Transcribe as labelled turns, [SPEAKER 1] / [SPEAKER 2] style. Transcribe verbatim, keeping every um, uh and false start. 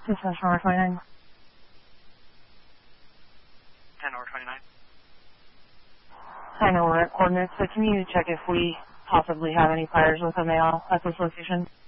[SPEAKER 1] This is number twenty-nine.
[SPEAKER 2] ten over twenty-nine.
[SPEAKER 1] I know we're at coordinates, but can you check if we possibly have any fires with a male at this location?